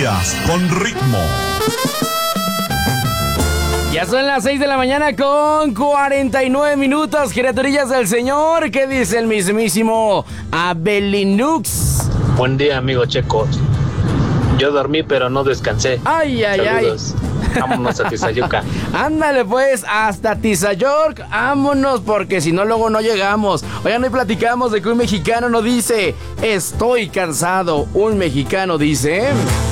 Días con ritmo. Ya son las 6 de la mañana con 49 minutos, criaturillas del Señor. ¿Qué dice el mismísimo Abelinux? Buen día, amigo Checo. Yo dormí, pero no descansé. Ay, ay, Saludos. Vámonos a Tizayuca. Ándale pues, hasta Tizayork, vámonos, porque si no luego no llegamos. Oigan, hoy platicamos de que un mexicano no dice, estoy cansado. Un mexicano dice...